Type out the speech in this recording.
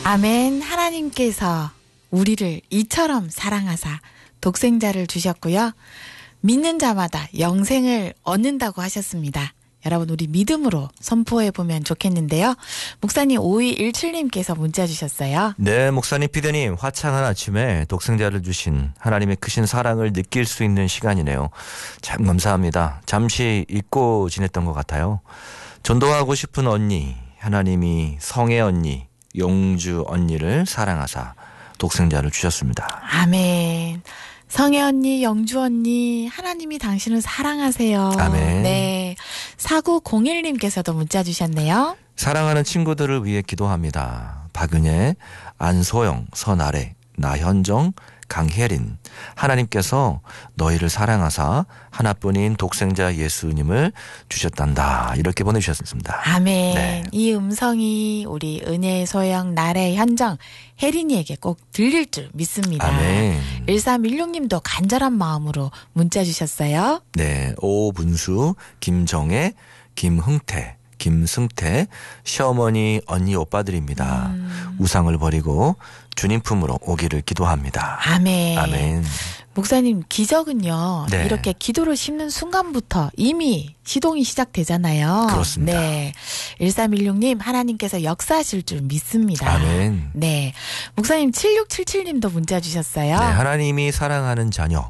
아멘. 하나님께서 우리를 이처럼 사랑하사 독생자를 주셨고요. 믿는 자마다 영생을 얻는다고 하셨습니다. 여러분 우리 믿음으로 선포해보면 좋겠는데요. 목사님 5217님께서 문자 주셨어요. 네, 목사님, 피디님, 화창한 아침에 독생자를 주신 하나님의 크신 사랑을 느낄 수 있는 시간이네요. 참 감사합니다. 잠시 잊고 지냈던 것 같아요. 전도하고 싶은 언니, 하나님이 성애 언니, 용주 언니를 사랑하사 독생자를 주셨습니다. 아멘. 성애 언니, 영주 언니, 하나님이 당신을 사랑하세요. 아멘. 네. 4901님께서도 문자 주셨네요. 사랑하는 친구들을 위해 기도합니다. 박은혜, 안소영, 선아래, 나현정, 강혜린. 하나님께서 너희를 사랑하사 하나뿐인 독생자 예수님을 주셨단다. 이렇게 보내주셨습니다. 아멘. 네. 이 음성이 우리 은혜, 소영, 나래, 현정, 혜린이에게 꼭 들릴 줄 믿습니다. 아멘. 1316님도 간절한 마음으로 문자 주셨어요. 네, 오분수, 김정혜, 김흥태, 김승태, 시어머니, 언니, 오빠들입니다. 우상을 버리고 주님 품으로 오기를 기도합니다. 아멘. 아멘. 목사님, 기적은요. 네. 이렇게 기도를 씹는 순간부터 이미 시동이 시작되잖아요. 그렇습니다. 네. 1316님, 하나님께서 역사하실 줄 믿습니다. 아멘. 네. 목사님, 7677님도 문자 주셨어요. 네, 하나님이 사랑하는 자녀.